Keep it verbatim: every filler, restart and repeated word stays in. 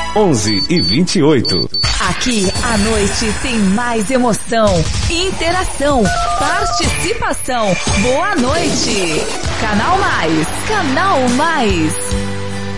onze e vinte e oito. Aqui a noite tem mais emoção, interação, participação. Boa noite. Canal Mais. Canal Mais.